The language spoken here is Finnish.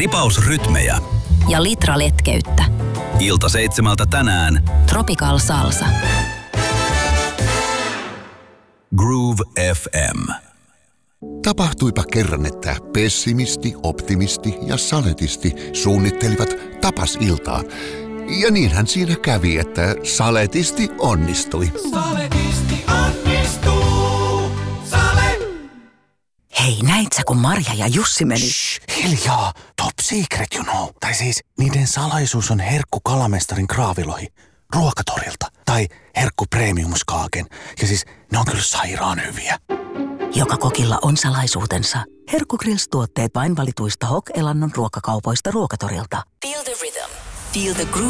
Ripausrytmejä ja litra letkeyttä. Ilta 7 tänään Tropical Salsa. Groove FM. Tapahtuipa kerran, että pessimisti, optimisti ja saletisti suunnittelivat tapasiltaa. Ja niinhän siinä kävi, että saletisti onnistui. Saletisti onnistuu. Sale! Hei, näit sä, kun Marja ja Jussi meni? Shh, hiljaa. Top secret, you know. Tai siis, niiden salaisuus on herkku kalamestarin kraavilohi Ruokatorilta. Tai herkku premiumskaaken. Ja siis, ne on kyllä sairaan hyviä. Joka kokilla on salaisuutensa. Herkku Grills-tuotteet vain valituista Hok-elannon ruokakaupoista Ruokatorilta. Feel the rhythm. Feel the groove.